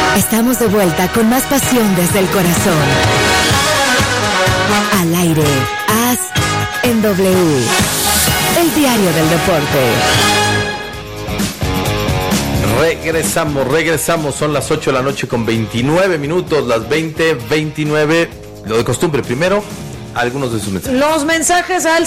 Estamos de vuelta con más pasión desde el corazón. Al aire, AS en W, el diario del deporte. Regresamos, son las 8 de la noche con 29 minutos, las 20:29, lo de costumbre. Primero, algunos de sus mensajes. Los mensajes al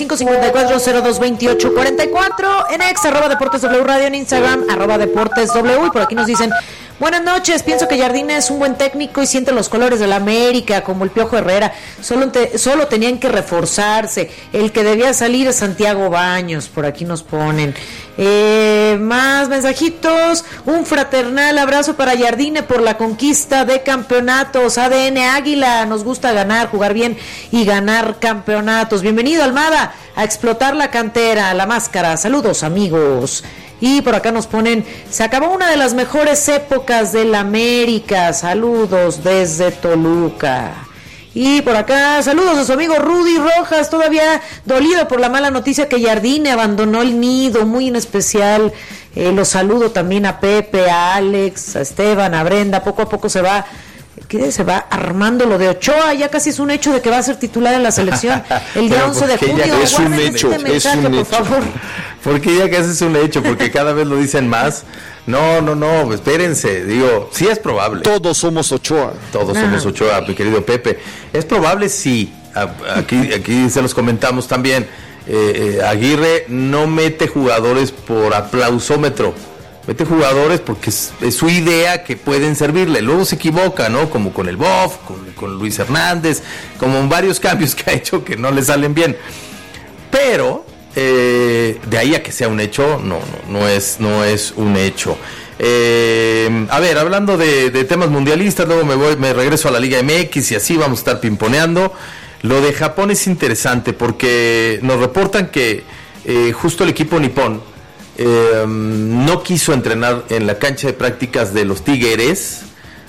5554-022844, en ex, @Deportes W Radio, en Instagram, @Deportes W, y por aquí nos dicen: buenas noches, pienso que Jardine es un buen técnico y siente los colores de la América, como el Piojo Herrera, solo tenían que reforzarse, el que debía salir es Santiago Baños, por aquí nos ponen. Más mensajitos: un fraternal abrazo para Jardine por la conquista de campeonatos. ADN Águila, nos gusta ganar, jugar bien y ganar campeonatos. Bienvenido, Almada, a explotar la cantera, la máscara. Saludos, amigos. Y por acá nos ponen: se acabó una de las mejores épocas del América. Saludos desde Toluca. Y por acá, saludos a su amigo Rudy Rojas, todavía dolido por la mala noticia que Jardine abandonó el nido, muy en especial. Los saludo también a Pepe, a Alex, a Esteban, a Brenda. Poco a poco se va armando lo de Ochoa, ya casi es un hecho de que va a ser titular en la selección el día 11 de junio. Es un hecho, por favor. Porque ya casi es un hecho, porque cada vez lo dicen más. No, espérense, digo, sí es probable. Todos somos Ochoa. Somos Ochoa, mi querido Pepe. Es probable, sí. Aquí se los comentamos también. Aguirre no mete jugadores por aplausómetro. Mete jugadores porque es su idea que pueden servirle. Luego se equivoca, ¿no? Como con el Bof, con Luis Hernández, como en varios cambios que ha hecho que no le salen bien. Pero de ahí a que sea un hecho, no es un hecho. A ver, hablando de temas mundialistas, luego me regreso a la Liga MX y así vamos a estar pimponeando. Lo de Japón es interesante porque nos reportan que justo el equipo nipón no quiso entrenar en la cancha de prácticas de los Tigres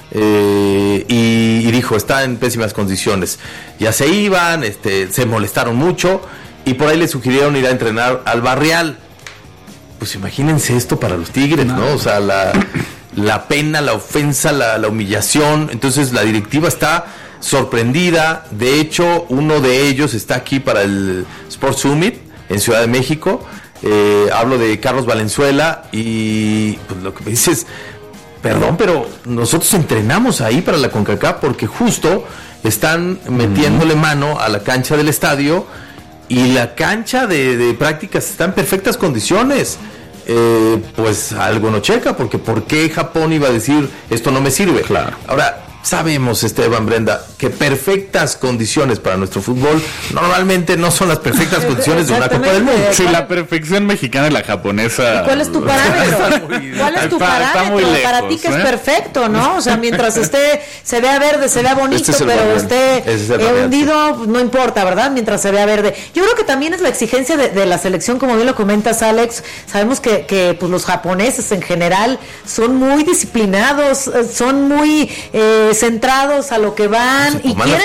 y dijo, está en pésimas condiciones. Ya se iban, se molestaron mucho y por ahí le sugirieron ir a entrenar al Barrial. Pues imagínense esto para los Tigres, ¿no? O sea, la pena, la ofensa, la humillación. Entonces la directiva está sorprendida. De hecho, uno de ellos está aquí para el Sports Summit en Ciudad de México. Hablo de Carlos Valenzuela y pues lo que me dices, perdón, pero nosotros entrenamos ahí para la CONCACAF porque justo están metiéndole mano a la cancha del estadio y la cancha de prácticas está en perfectas condiciones. Pues algo no checa, porque ¿por qué Japón iba a decir esto no me sirve? Claro. Ahora, sabemos, Esteban, Brenda, que perfectas condiciones para nuestro fútbol normalmente no son las perfectas condiciones de una Copa del Mundo. Sí, la perfección mexicana y la japonesa. ¿Y cuál es tu parámetro? ¿Cuál es tu parámetro? Lejos, para ti que es perfecto, ¿no? O sea, mientras se vea verde, se vea bonito, pero esté hundido, no importa, ¿verdad? Mientras se vea verde. Yo creo que también es la exigencia de la selección, como bien lo comentas, Alex. Sabemos que pues los japoneses en general son muy disciplinados, son muy centrados a lo que van y quieren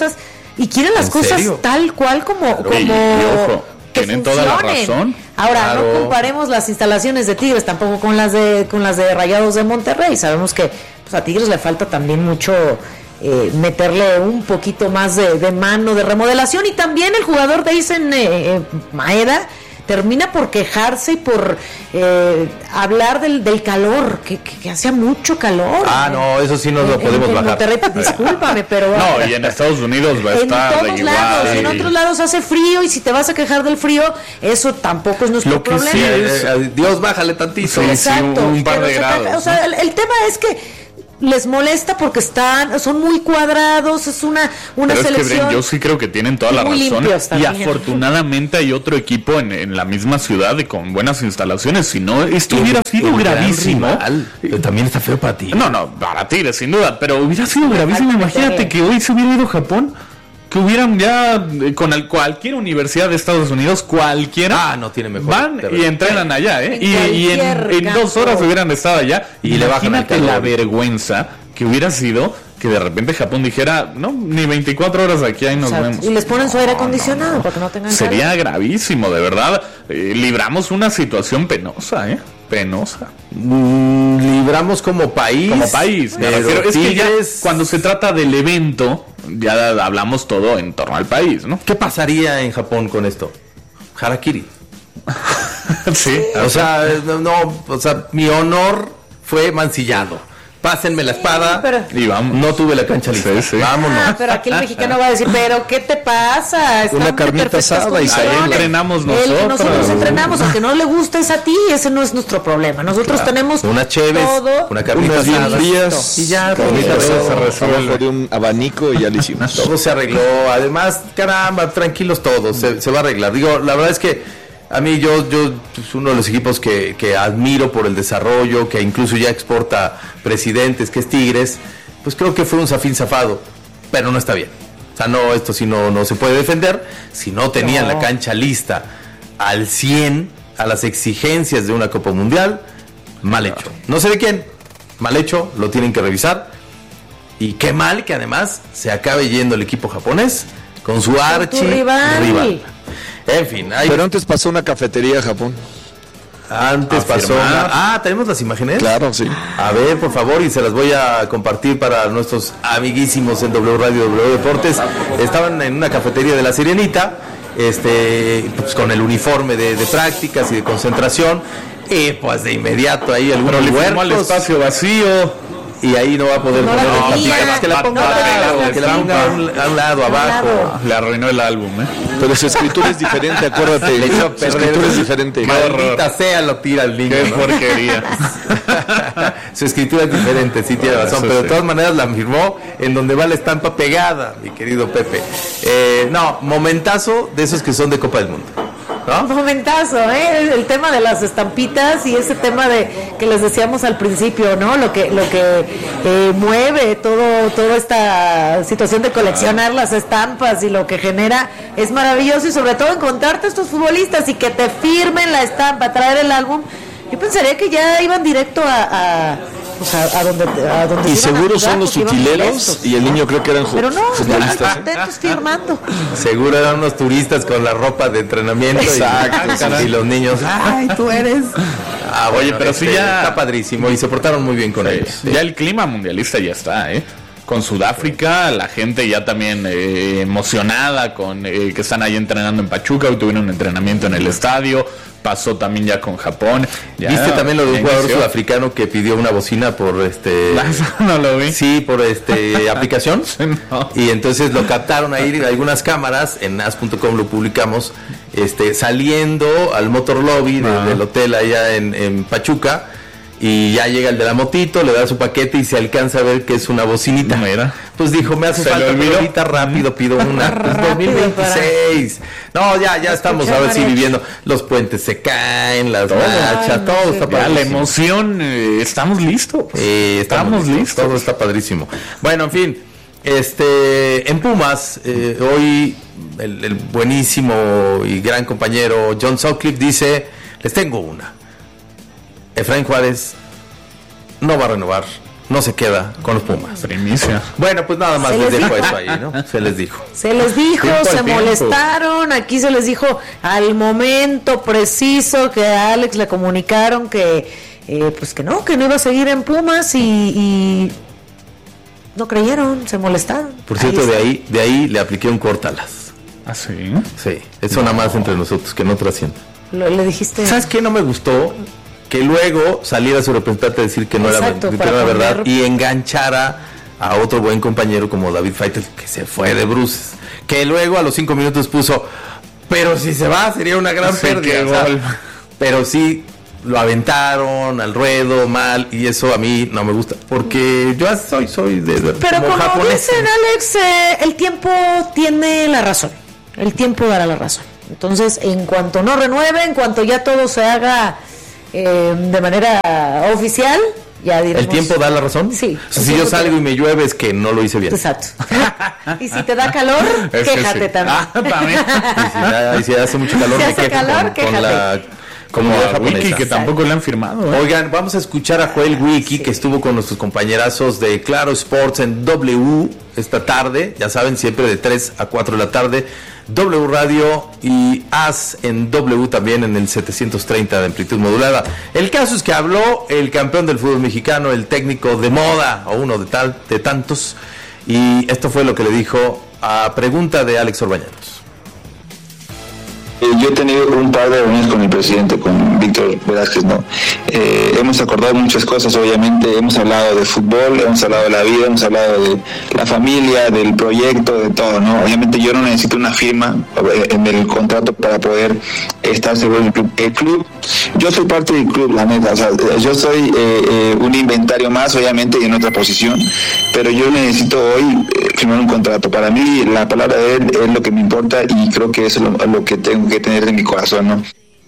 las cosas tal cual como que tienen toda la razón. Ahora, claro, no comparemos las instalaciones de Tigres tampoco con las de Rayados de Monterrey. Sabemos que pues, a Tigres le falta también mucho meterle un poquito más de mano de remodelación, y también el jugador de Isen Maeda termina por quejarse y por hablar del calor, que hacía mucho calor. No, eso sí no lo podemos bajar. Monterrey, discúlpame, pero... No, y en Estados Unidos va a estar en todos lados, en otros lados hace frío, y si te vas a quejar del frío, eso tampoco es nuestro problema. Sí Dios, bájale tantito. Exacto, un par de grados. O sea, el tema es que les molesta porque son muy cuadrados, es una pero selección. Es que, Bren, yo sí creo que tienen toda la razón, y afortunadamente hay otro equipo en la misma ciudad y con buenas instalaciones. Si no, esto hubiera sido gravísimo. Pero también está feo para ti. No, para Tigres sin duda, pero hubiera sido gravísimo. Imagínate que hoy se hubiera ido a Japón, que hubieran ya con cualquier universidad de Estados Unidos, cualquiera, no tiene mejor, van y entrenan allá, y en 2 horas hubieran estado allá, y le bajan la vergüenza que hubiera sido que de repente Japón dijera, no, ni 24 horas aquí, ahí nos vemos. Y les ponen su aire acondicionado para que no tengan Sería gravísimo, de verdad. Libramos una situación penosa, penosa. Libramos como país. Como país, pero es que ya cuando se trata del evento, ya hablamos todo en torno al país, ¿no? ¿Qué pasaría en Japón con esto? Harakiri. Sí. O sea, mi honor fue mancillado. Pásenme la espada, y vamos. No tuve la cancha lista. Sí. Vámonos. Pero aquí el mexicano va a decir, pero ¿qué te pasa? Están una carnita asada y ahí entrenamos nosotros. Nosotros entrenamos, aunque no le gustes a ti, ese no es nuestro problema. Nosotros tenemos una chévere, una carnita asada frías, y ya se resuelve de un abanico y ya lo hicimos. Todo se arregló. Además, caramba, tranquilos todos, se va a arreglar. Digo, la verdad es que a mí yo pues, uno de los equipos que admiro por el desarrollo, que incluso ya exporta presidentes, que es Tigres, pues creo que fue un zafín zafado, pero no está bien. O sea, no, esto sí no se puede defender. Si no tenían la cancha lista al 100 a las exigencias de una Copa Mundial, mal hecho. No sé de quién, mal hecho, lo tienen que revisar. Y qué mal que además se acabe yendo el equipo japonés con su rival. En fin, pero antes pasó una cafetería a Japón. Antes pasó ¿tenemos las imágenes? Claro, sí. A ver, por favor, y se las voy a compartir para nuestros amiguísimos en W Radio, W Deportes. Estaban en una cafetería de La Sirenita, pues con el uniforme de prácticas y de concentración, y pues de inmediato ahí algunos huercos. Al espacio vacío. Y ahí no va a poder poner estampillas. Que la ponga a un lado, abajo. Le arruinó el álbum, Pero su escritura es diferente, acuérdate. Su escritura es diferente. Maldita sea, lo tira el niño. Qué porquería. Su escritura es diferente, sí tiene razón. Pero de todas maneras la firmó en donde va la estampa pegada, mi querido Pepe. Momentazo de esos que son de Copa del Mundo. ¿No? Momentazo, el tema de las estampitas y ese tema de que les decíamos al principio, ¿no? Lo que mueve toda esta situación de coleccionar las estampas y lo que genera es maravilloso, y sobre todo encontrarte a estos futbolistas y que te firmen la estampa, traer el álbum. Yo pensaría que ya iban directo a donde y seguro son los utileros y el niño creo que eran futbolistas. Atentos firmando. Seguro eran unos turistas con la ropa de entrenamiento. Exacto. Y los niños, ay, tú eres. Oye, pero sí ya está padrísimo y se portaron muy bien con ellos. Ya el clima mundialista ya está, Con Sudáfrica, la gente ya también emocionada con que están ahí entrenando en Pachuca, hoy tuvieron un entrenamiento en el estadio, pasó también ya con Japón. Ya, ¿viste también lo de un jugador sudafricano que pidió una bocina por No lo vi. Sí, por aplicación. No. Y entonces lo captaron ahí algunas cámaras, en as.com lo publicamos, saliendo al motor lobby del hotel allá en Pachuca. Y ya llega el de la motito, le da su paquete y se alcanza a ver que es una bocinita. Mira. Pues dijo, me hace falta, pero ahorita rápido pido una. 2026. No, ya estamos ahora sí viviendo. Los puentes se caen, las marchas, todo está padrísimo. La emoción, estamos listos. Estamos listos. Todo está padrísimo. Bueno, en fin, en Pumas, hoy el buenísimo y gran compañero John Sutcliffe dice, les tengo una. Efraín Juárez no va a renovar, no se queda con los Pumas. Primicia. Bueno, pues nada más les dejo eso ahí, ¿no? Se les dijo. Se les dijo, se molestaron, aquí se les dijo al momento preciso que a Alex le comunicaron que pues que no iba a seguir en Pumas y no creyeron, se molestaron. Por cierto, de ahí le apliqué un córtalas. ¿Ah, sí? Sí, eso nada más entre nosotros, que no trascienda. Le dijiste. ¿Sabes qué no me gustó? Que luego saliera su representante a decir que no era verdad y enganchara a otro buen compañero como David Feitel, que se fue de bruces, que luego a los 5 minutos puso, pero si se va sería una gran pérdida, pero sí lo aventaron al ruedo mal, y eso a mí no me gusta, porque yo soy de pero como dicen, Alex, el tiempo tiene la razón, el tiempo dará la razón. Entonces, en cuanto no renueve, en cuanto ya todo se haga de manera oficial, ya diremos. ¿El tiempo da la razón? Sí. O sea, si yo salgo y me llueve es que no lo hice bien. Exacto. Y si te da calor, quéjate también. Y si hace mucho calor, me quejo con la comunidad Wiki, que tampoco le han firmado. Oigan, vamos a escuchar a Joel Wiki, que estuvo con nuestros compañerazos de Claro Sports en W esta tarde. Ya saben, siempre de 3 a 4 de la tarde. W Radio y haz en W también en el 730 de amplitud modulada. El caso es que habló el campeón del fútbol mexicano, el técnico de moda, o uno de tantos, y esto fue lo que le dijo a pregunta de Alex Orbañanos. Yo he tenido un par de reuniones con el presidente, con Víctor Velázquez, ¿no? Hemos acordado muchas cosas, obviamente, hemos hablado de fútbol, hemos hablado de la vida, hemos hablado de la familia, del proyecto, de todo, ¿no? Obviamente yo no necesito una firma en el contrato para poder estar seguro del club. El club, yo soy parte del club, la neta, o sea, yo soy un inventario más, obviamente, y en otra posición, pero yo necesito hoy firmar un contrato. Para mí, la palabra de él es lo que me importa y creo que eso es lo que tengo que tener en mi corazón, ¿no?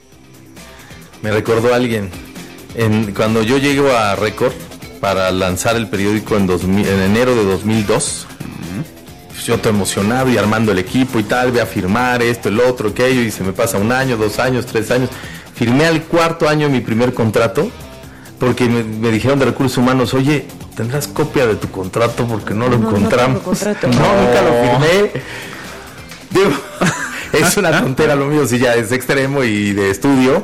Me recordó alguien cuando yo llego a Record para lanzar el periódico en enero de 2002. Pues yo estoy emocionado y armando el equipo y tal, voy a firmar esto, el otro, aquello, y se me pasa 1 año, 2 años, 3 años. Firmé al 4º año mi primer contrato porque me dijeron de Recursos Humanos, oye, ¿tendrás copia de tu contrato? Porque no lo encontramos. Nunca lo firmé. Digo, es una tontera lo mío, si ya es extremo y de estudio,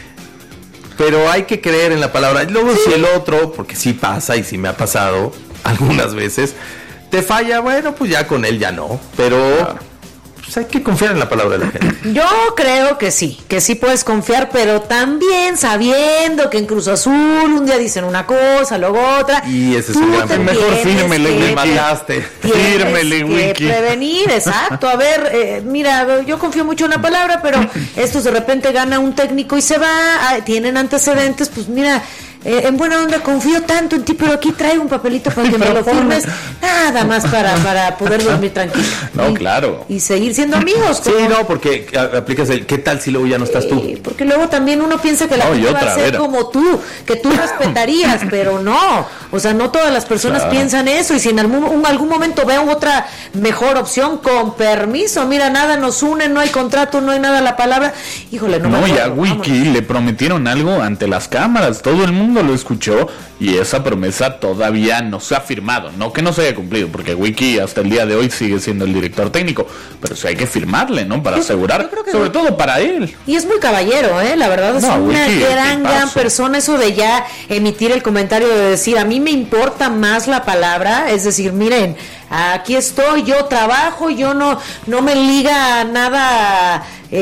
pero hay que creer en la palabra. Y luego si el otro, porque sí pasa y sí me ha pasado algunas veces, te falla, bueno, pues ya con él ya no, pero pues hay que confiar en la palabra de la gente. Yo creo que sí puedes confiar, pero también sabiendo que en Cruz Azul un día dicen una cosa, luego otra. Y ese es el gran mejor fírmele, me mataste. Fírmele, Wiki. Que prevenir, exacto. A ver, mira, yo confío mucho en la palabra, pero estos de repente gana un técnico y se va, tienen antecedentes, pues mira, en buena onda confío tanto en ti, pero aquí traigo un papelito para que me lo firmes, nada más para poder dormir tranquilo. No, claro. Y seguir siendo amigos. Sí, no, porque aplicas el ¿qué tal si luego ya no estás tú? Porque luego también uno piensa que la gente va a ser como tú, que tú respetarías, pero no. O sea, no todas las personas piensan eso, y si en algún momento veo otra mejor opción, con permiso, mira, nada nos une, no hay contrato, no hay nada, la palabra, híjole, no me acuerdo, y a Wiki le prometieron algo ante las cámaras, todo el mundo lo escuchó, y esa promesa todavía no se ha firmado, no que no se haya cumplido, porque Wiki hasta el día de hoy sigue siendo el director técnico, pero sí hay que firmarle, ¿no? Para asegurar, sobre todo para él. Y es muy caballero, la verdad es una gran persona, eso de ya emitir el comentario de decir, a mí me importa más la palabra, es decir, miren, aquí estoy, yo trabajo, yo no me liga nada,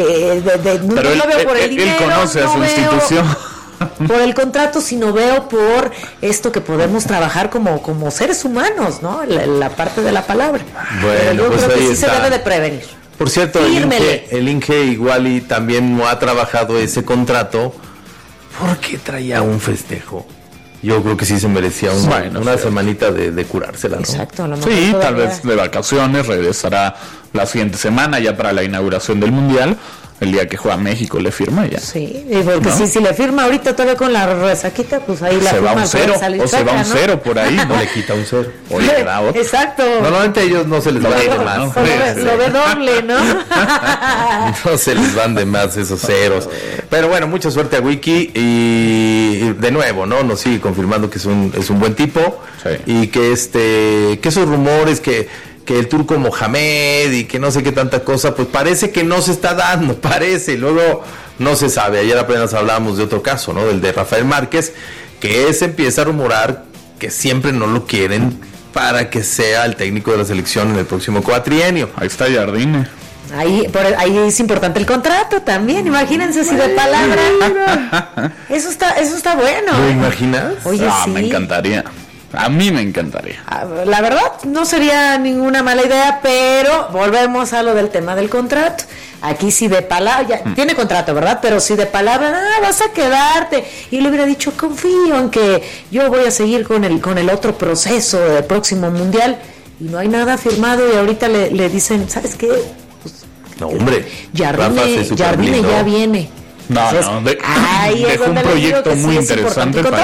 no lo veo por el dinero, él conoce a su institución. Por el contrato, sino veo por esto que podemos trabajar como seres humanos, ¿no? La parte de la palabra. Bueno, pero yo pues creo que sí está. se debe de prevenir. Por cierto, el Inge igual y también no ha trabajado ese contrato porque traía un festejo. Yo creo que sí se merecía una semanita de curársela, ¿no? Exacto, a lo mejor sí, tal vez de vacaciones, regresará la siguiente semana ya para la inauguración del Mundial. El día que juega México le firma ya. Sí, porque si le firma ahorita todavía con la resaquita, pues ahí la se firma va un 0, o se va un 0 por ahí, no le quita un 0. O le da otro. Exacto. Normalmente ellos no se les van de más. Lo ve doble, ¿no? No se les van de más esos ceros. Pero bueno, mucha suerte a Wiki y de nuevo, ¿no? Nos sigue confirmando que es un buen tipo, y que que esos rumores que el turco Mohamed y que no sé qué tanta cosa, pues parece que no se está dando, luego no se sabe. Ayer apenas hablábamos de otro caso, ¿no? Del de Rafael Márquez, que se empieza a rumorar que siempre no lo quieren para que sea el técnico de la selección en el próximo cuatrienio. Ahí está Jardine. Ahí es importante el contrato también, imagínense si de palabra. Eso está bueno. ¿Lo imaginas? Oye, sí. Me encantaría. A mí me encantaría. La verdad, no sería ninguna mala idea, pero volvemos a lo del tema del contrato. Aquí sí de palabra, tiene contrato, ¿verdad? Pero si de palabra, vas a quedarte. Y le hubiera dicho, confío en que yo voy a seguir con el otro proceso del próximo Mundial. Y no hay nada firmado, y ahorita le dicen, ¿sabes qué? Pues, no, hombre. Jardine ya viene. No, dejó un proyecto muy interesante para